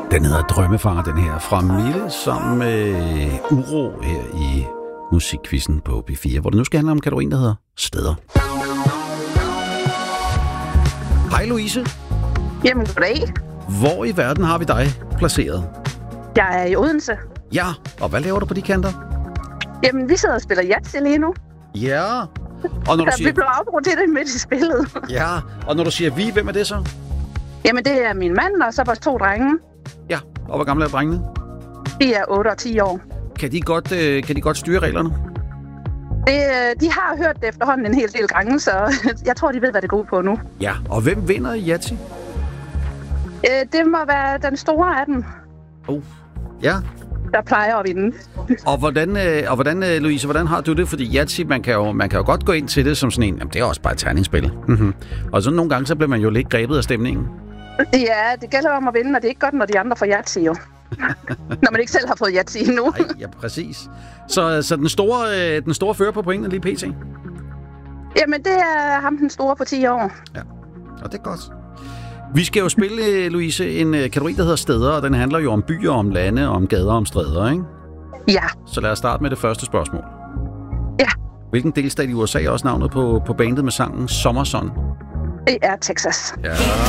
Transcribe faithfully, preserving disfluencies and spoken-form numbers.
Den hedder Drømmefar, den her, fra Mille, sammen med Uro her i Musikquizzen på P fire, hvor det nu skal handle om kategorien, der hedder Steder. Hej Louise. Jamen, goddag. Hvor i verden har vi dig placeret? Jeg er i Odense. Ja, og hvad laver du på de kanter? Jamen, vi sidder og spiller Yatzy lige nu. Ja, og når du så siger... vi blev afbrudt til det midt i spillet. Ja, og når du siger vi, hvem er det så? Jamen, det er min mand, og så vores to drenge. Ja, og hvor gamle er drengene? De er otte og ti år. Kan de godt, øh, kan de godt styre reglerne? Det, de har hørt det efterhånden en hel del gange, så jeg tror, de ved, hvad det går på nu. Ja, og hvem vinder i Yatzy? Øh, det må være den store af dem. Oh, ja. Der plejer at vinde. Og hvordan, øh, og hvordan øh, Louise, hvordan har du det? Fordi Yatzy, man kan, jo, man kan jo godt gå ind til det som sådan en, jamen det er også bare et terningsspil. Mm-hmm. Og så nogle gange, så bliver man jo lidt grebet af stemningen. Ja, det gælder om at vinde, og det er ikke godt, når de andre får Yatzy jo. Når man ikke selv har fået Yatzy endnu. Nej, ja, præcis. Så, så den, store, øh, den store fører på pointene lige pt? Jamen, det er ham den store på ti år. Ja, og det er godt. Vi skal jo spille, Louise, en kategori, der hedder Steder, og den handler jo om byer, om lande, om gader, om stræder, ikke? Ja. Så lad os starte med det første spørgsmål. Ja. Hvilken delstat i U S A er også navnet på, på bandet med sangen Summer Sun? Det er Texas. Ja.